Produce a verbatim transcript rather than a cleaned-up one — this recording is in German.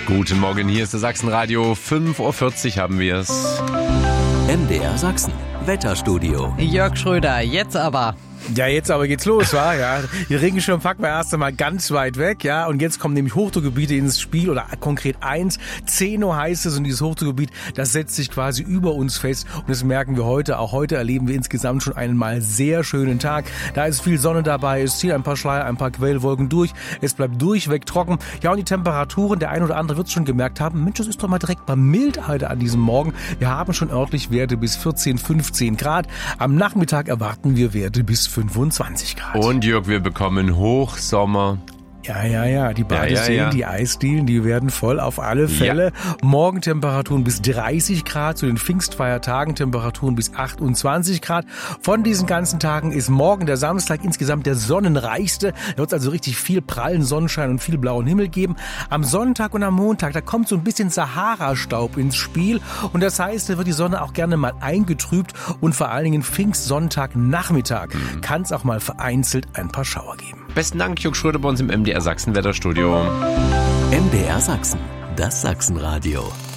Guten Morgen, hier ist das Sachsenradio. fünf Uhr vierzig haben wir es. M D R Sachsen, Wetterstudio. Jörg Schröder, jetzt aber. Ja, jetzt aber geht's los, wa? Ja, die Regenschirm packen wir erst einmal ganz weit weg, ja. Und jetzt kommen nämlich Hochdruckgebiete ins Spiel oder konkret eins. zehn Uhr heißt es und dieses Hochdruckgebiet, das setzt sich quasi über uns fest. Und das merken wir heute. Auch heute erleben wir insgesamt schon einen mal sehr schönen Tag. Da ist viel Sonne dabei, es ziehen ein paar Schleier, ein paar Quellwolken durch. Es bleibt durchweg trocken. Ja, und die Temperaturen, der ein oder andere wird es schon gemerkt haben. Mensch, das ist doch mal direkt mal mild heute an diesem Morgen. Wir haben schon örtlich Werte bis vierzehn, fünfzehn Grad. Am Nachmittag erwarten wir Werte bis fünfundzwanzig Grad. Und Jörg, wir bekommen Hochsommer. Ja, ja, ja, die Badeseen, ja, ja, ja. die Eisdielen, die werden voll auf alle Fälle. Ja. Morgentemperaturen bis dreißig Grad, zu den Pfingstfeiertagen Temperaturen bis achtundzwanzig Grad. Von diesen ganzen Tagen ist morgen der Samstag insgesamt der sonnenreichste. Da wird es also richtig viel prallen Sonnenschein und viel blauen Himmel geben. Am Sonntag und am Montag, da kommt so ein bisschen Sahara-Staub ins Spiel. Und das heißt, da wird die Sonne auch gerne mal eingetrübt. Und vor allen Dingen Pfingstsonntag-Nachmittag mhm. kann es auch mal vereinzelt ein paar Schauer geben. Besten Dank, Jörg Schröder bei uns im M D R Sachsen Wetterstudio. M D R Sachsen, das Sachsenradio.